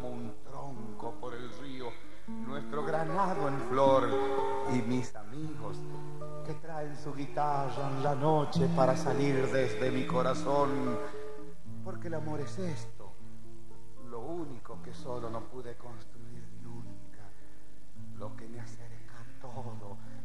como un tronco por el río, nuestro granado en flor y mis amigos que traen su guitarra en la noche para salir desde mi corazón, porque el amor es esto, lo único que solo no pude construir nunca, lo que me acerca todo